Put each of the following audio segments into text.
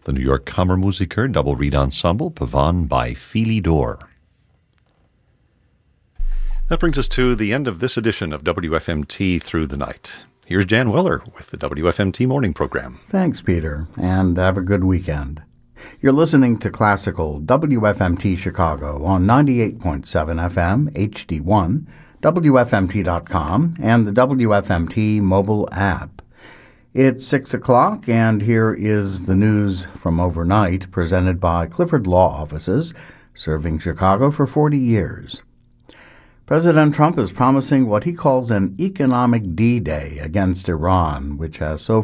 The New York Kammermusiker Double Reed Ensemble, Pavan by Fili Dor. That brings us to the end of this edition of WFMT Through the Night. Here's Jan Weller with the WFMT Morning Program. Thanks, Peter, and have a good weekend. You're listening to Classical WFMT Chicago on 98.7 FM, HD1, WFMT.com, and the WFMT mobile app. It's 6 o'clock, and here is the news from overnight presented by Clifford Law Offices, serving Chicago for 40 years. President Trump is promising what he calls an economic D-Day against Iran, which has so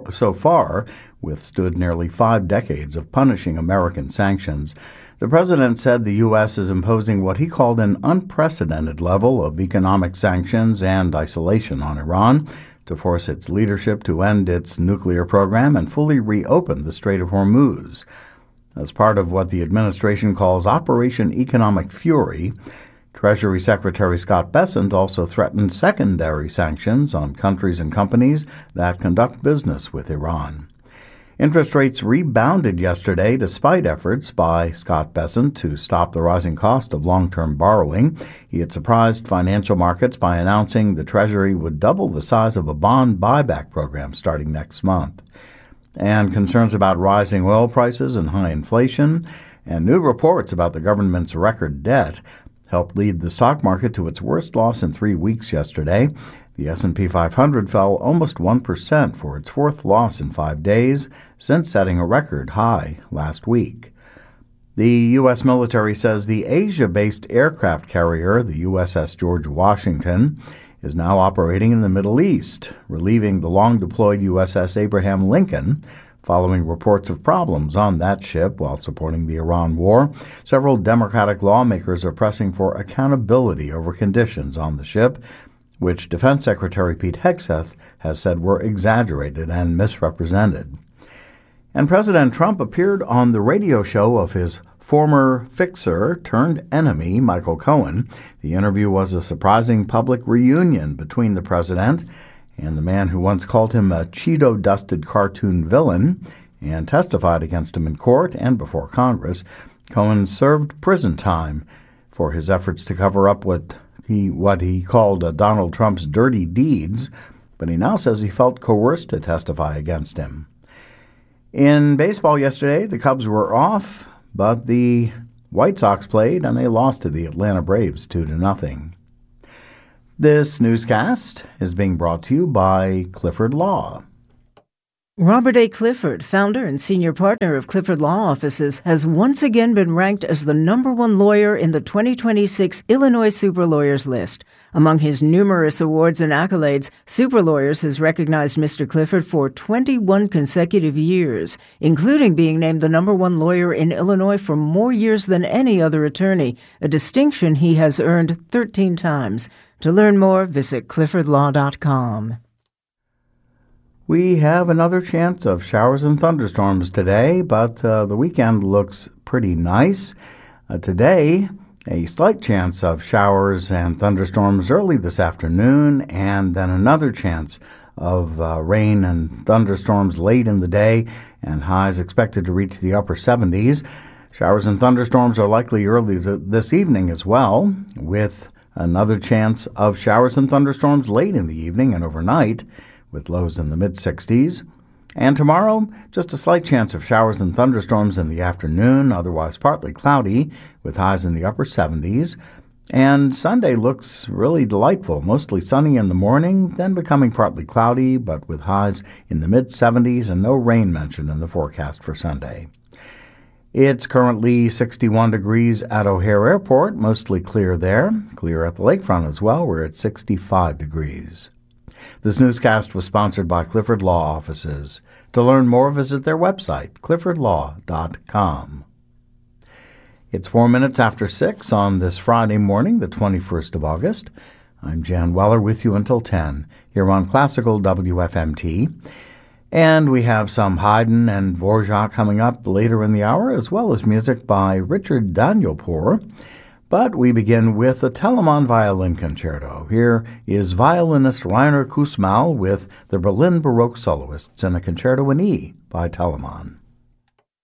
far withstood nearly 5 decades of punishing American sanctions. The president said the U.S. is imposing what he called an unprecedented level of economic sanctions and isolation on Iran to force its leadership to end its nuclear program and fully reopen the Strait of Hormuz. As part of what the administration calls Operation Economic Fury, Treasury Secretary Scott Bessent also threatened secondary sanctions on countries and companies that conduct business with Iran. Interest rates rebounded yesterday despite efforts by Scott Bessent to stop the rising cost of long-term borrowing. He had surprised financial markets by announcing the Treasury would double the size of a bond buyback program starting next month. And concerns about rising oil prices and high inflation and new reports about the government's record debt helped lead the stock market to its worst loss in 3 weeks yesterday. The S&P 500 fell almost 1% for its fourth loss in 5 days since setting a record high last week. The U.S. military says the Asia-based aircraft carrier, the USS George Washington, is now operating in the Middle East, relieving the long-deployed USS Abraham Lincoln, following reports of problems on that ship while supporting the Iran war. Several Democratic lawmakers are pressing for accountability over conditions on the ship, which Defense Secretary Pete Hegseth has said were exaggerated and misrepresented. And President Trump appeared on the radio show of his former fixer-turned-enemy, Michael Cohen. The interview was a surprising public reunion between the president and the man who once called him a Cheeto-dusted cartoon villain and testified against him in court and before Congress. Cohen served prison time for his efforts to cover up what he called Donald Trump's dirty deeds, but he now says he felt coerced to testify against him. In baseball yesterday, the Cubs were off, but the White Sox played and they lost to the Atlanta Braves 2-0. This newscast is being brought to you by Clifford Law. Robert A. Clifford, founder and senior partner of Clifford Law Offices, has once again been ranked as the #1 lawyer in the 2026 Illinois Super Lawyers list. Among his numerous awards and accolades, Super Lawyers has recognized Mr. Clifford for 21 consecutive years, including being named the #1 lawyer in Illinois for more years than any other attorney, a distinction he has earned 13 times. To learn more, visit cliffordlaw.com. We have another chance of showers and thunderstorms today, but the weekend looks pretty nice. Today, a slight chance of showers and thunderstorms early this afternoon, and then another chance of rain and thunderstorms late in the day, and highs expected to reach the upper 70s. Showers and thunderstorms are likely early this evening as well, with another chance of showers and thunderstorms late in the evening and overnight, with lows in the mid-60s. And tomorrow, just a slight chance of showers and thunderstorms in the afternoon, otherwise partly cloudy, with highs in the upper 70s. And Sunday looks really delightful, mostly sunny in the morning, then becoming partly cloudy, but with highs in the mid-70s and no rain mentioned in the forecast for Sunday. It's currently 61 degrees at O'Hare Airport, mostly clear there. Clear at the lakefront as well, we're at 65 degrees. This newscast was sponsored by Clifford Law Offices. To learn more, visit their website, cliffordlaw.com. It's 4 minutes after 6 on this Friday morning, the 21st of August. I'm Jan Weller with you until 10 here on Classical WFMT. And we have some Haydn and Dvorak coming up later in the hour, as well as music by Richard Danielpour. But we begin with a Telemann violin concerto. Here is violinist Rainer Kussmaul with the Berlin Baroque Soloists in a concerto in E by Telemann.